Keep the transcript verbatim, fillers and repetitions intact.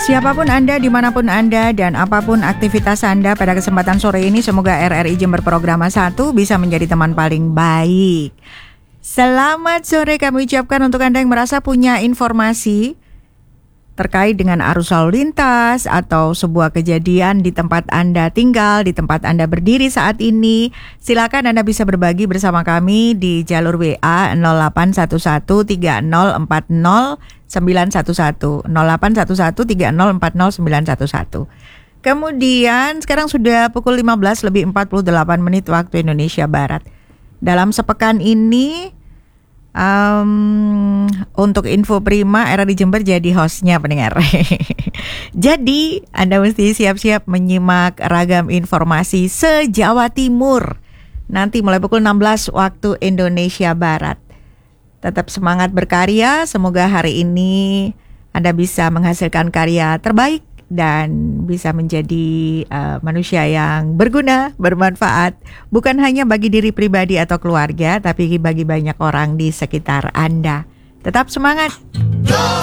Siapapun Anda, dimanapun Anda, dan apapun aktivitas Anda pada kesempatan sore ini, semoga R R I Jember Programa satu bisa menjadi teman paling baik. Selamat sore kami ucapkan untuk Anda yang merasa punya informasi terkait dengan arus lalu lintas atau sebuah kejadian di tempat Anda tinggal, di tempat Anda berdiri saat ini. Silakan Anda bisa berbagi bersama kami di jalur W A nol delapan satu satu tiga nol empat nol sembilan satu satu nol delapan satu satu tiga nol empat nol sembilan satu satu. Kemudian sekarang sudah pukul lima belas lebih empat puluh delapan menit waktu Indonesia Barat. Dalam sepekan ini Um, untuk Info Prima, R R I Jember jadi hostnya pendengar. Jadi Anda mesti siap-siap menyimak ragam informasi se-Jawa Timur nanti mulai pukul enam belas waktu Indonesia Barat. Tetap semangat berkarya, semoga hari ini Anda bisa menghasilkan karya terbaik dan bisa menjadi uh, manusia yang berguna, bermanfaat, bukan hanya bagi diri pribadi atau keluarga, tapi bagi banyak orang di sekitar Anda. Tetap semangat!